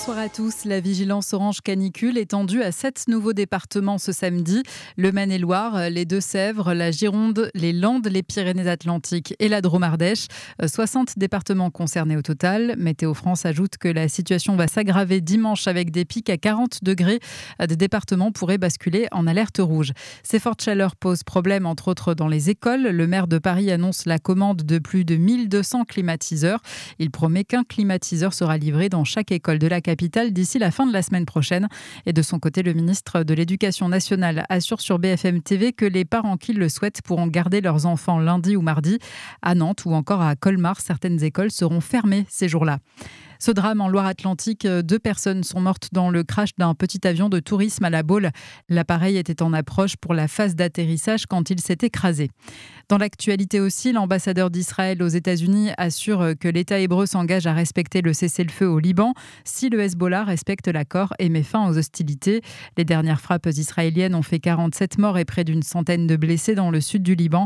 Bonsoir à tous. La vigilance orange canicule étendue à 7 nouveaux départements ce samedi. Le Maine-et-Loire, les Deux-Sèvres, la Gironde, les Landes, les Pyrénées-Atlantiques et la Drôme-Ardèche. 60 départements concernés au total. Météo France ajoute que la situation va s'aggraver dimanche avec des pics à 40 degrés. Des départements pourraient basculer en alerte rouge. Ces fortes chaleurs posent problème entre autres dans les écoles. Le maire de Paris annonce la commande de plus de 1200 climatiseurs. Il promet qu'un climatiseur sera livré dans chaque école de la capitale d'ici la fin de la semaine prochaine. Et de son côté, le ministre de l'Éducation nationale assure sur BFM TV que les parents qui le souhaitent pourront garder leurs enfants lundi ou mardi. À Nantes ou encore à Colmar, certaines écoles seront fermées ces jours-là. Ce drame en Loire-Atlantique, 2 personnes sont mortes dans le crash d'un petit avion de tourisme à La Baule. L'appareil était en approche pour la phase d'atterrissage quand il s'est écrasé. Dans l'actualité aussi, l'ambassadeur d'Israël aux États-Unis assure que l'État hébreu s'engage à respecter le cessez-le-feu au Liban si le Hezbollah respecte l'accord et met fin aux hostilités. Les dernières frappes israéliennes ont fait 47 morts et près d'une centaine de blessés dans le sud du Liban.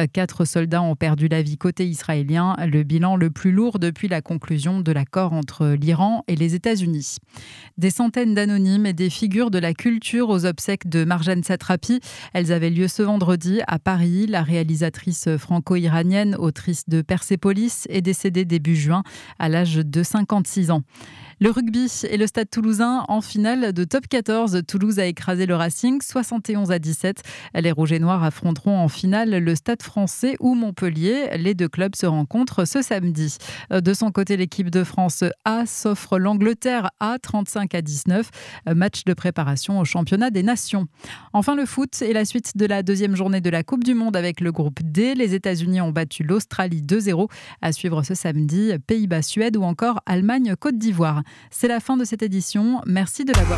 4 soldats ont perdu la vie côté israélien, le bilan le plus lourd depuis la conclusion de l'accord entre l'Iran et les États-Unis. Des centaines d'anonymes et des figures de la culture aux obsèques de Marjane Satrapi. Elles avaient lieu ce vendredi à Paris. La réalisatrice franco-iranienne, autrice de Persépolis, est décédée début juin à l'âge de 56 ans. Le rugby et le Stade Toulousain en finale de Top 14. Toulouse a écrasé le Racing 71-17. Les Rouges et Noirs affronteront en finale le Stade Français ou Montpellier. Les 2 clubs se rencontrent ce samedi. De son côté, l'équipe de France A s'offre l'Angleterre A 35-19. Match de préparation au championnat des nations. Enfin, le foot et la suite de la 2e journée de la Coupe du Monde avec le groupe D. Les États-Unis ont battu l'Australie 2-0. À suivre ce samedi, Pays-Bas-Suède ou encore Allemagne-Côte d'Ivoire. C'est la fin de cette édition. Merci de l'avoir